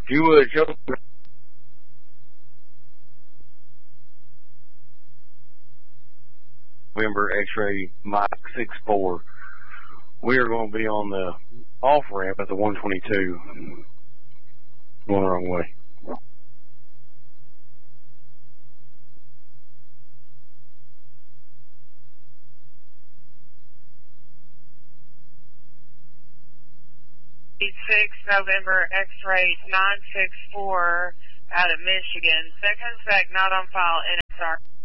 If you would, show November X-ray Mike 64. We are going to be on the off ramp at the 122. Going the wrong way. November X-ray 964 out of Michigan. Second spec not on file, NSR.